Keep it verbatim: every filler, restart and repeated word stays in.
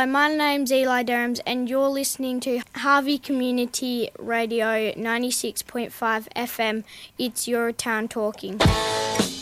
Hello, my name's Eli Derhams and you're listening to Harvey Community Radio ninety-six point five F M. It's Your Town Talking.